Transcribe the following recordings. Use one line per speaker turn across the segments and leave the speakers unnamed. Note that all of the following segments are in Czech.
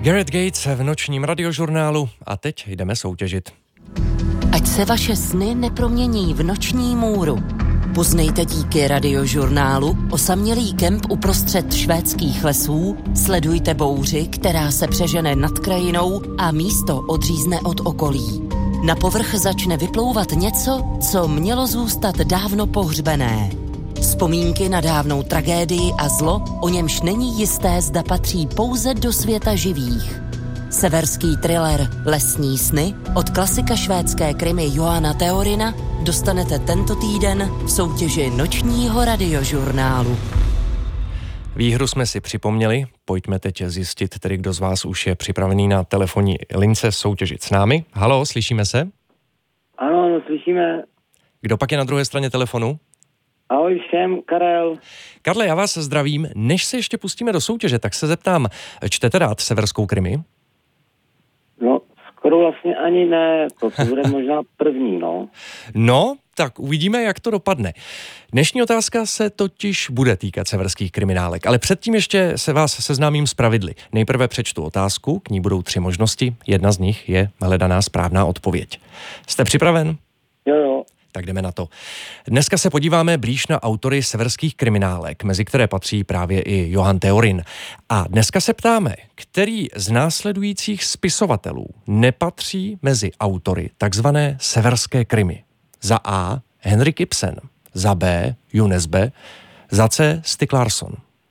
Gareth Gates v nočním radiožurnálu a teď jdeme soutěžit.
Ať se vaše sny nepromění v noční můru. Poznejte díky radiožurnálu osamělý kemp uprostřed švédských lesů, sledujte bouři, která se přežene nad krajinou a místo odřízne od okolí. Na povrch začne vyplouvat něco, co mělo zůstat dávno pohřbené. Vzpomínky na dávnou tragédii a zlo, o němž není jisté, zda patří pouze do světa živých. Severský thriller Lesní sny od klasika švédské krimi Johana Theorina dostanete tento týden v soutěži nočního radiožurnálu.
Výhru jsme si připomněli, pojďme teď zjistit, tedy kdo z vás už je připravený na telefonní lince soutěžit s námi. Haló, slyšíme se?
Ano, slyšíme.
Kdo pak je na druhé straně telefonu?
Ahoj všem, Karel.
Karle, já vás zdravím. Než se ještě pustíme do soutěže, tak se zeptám, čtete rád severskou krimi?
No, skoro vlastně ani ne, to bude možná první, no.
No, tak uvidíme, jak to dopadne. Dnešní otázka se totiž bude týkat severských kriminálek, ale předtím ještě se vás seznámím s pravidly. Nejprve přečtu otázku, k ní budou 3 možnosti, jedna z nich je hledaná správná odpověď. Jste připraven?
Jo.
Tak jdeme na to. Dneska se podíváme blíž na autory severských kriminálek, mezi které patří právě i Johan Theorin. A dneska se ptáme, který z následujících spisovatelů nepatří mezi autory takzvané severské krimi. Za A. Henrik Ibsen, za B. Jo Nesbø, za C. Stieg Larsson.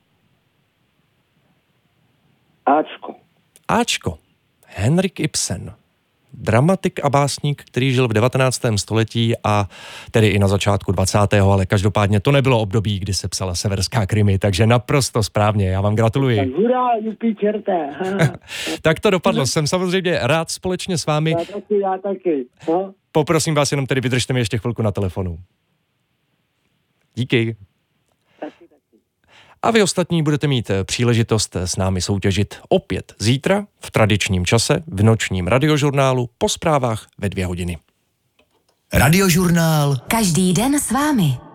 Ačko. Henrik Ibsen. Dramatik a básník, který žil v 19. století a tedy i na začátku 20. ale každopádně to nebylo období, kdy se psala severská krimi, takže naprosto správně, já vám gratuluji.
Tak hurá, jupi čerte.
Tak to dopadlo, jsem samozřejmě rád společně s vámi.
Já taky. No?
Poprosím vás jenom tedy vydržte mi ještě chvilku na telefonu. Díky. A vy ostatní budete mít příležitost s námi soutěžit opět zítra v tradičním čase v nočním radiožurnálu po zprávách ve 2 hodiny.
Radiožurnál.
Každý den s vámi.